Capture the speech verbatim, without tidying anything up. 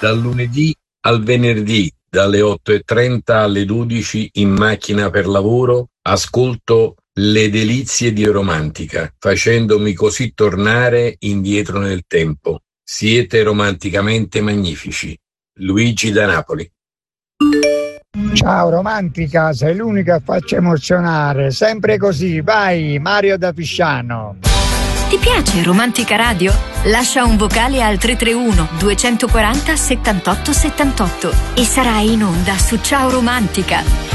Dal lunedì al venerdì, dalle otto e trenta alle dodici, in macchina per lavoro, ascolto Le delizie di Romantica, facendomi così tornare indietro nel tempo. Siete romanticamente magnifici. Luigi da Napoli. Ciao Romantica, sei l'unica che faccia emozionare, sempre così, vai, Mario da Pisciano. Ti piace Romantica Radio? Lascia un vocale al tre tre uno due quattro zero settantotto settantotto e sarai in onda su Ciao Romantica.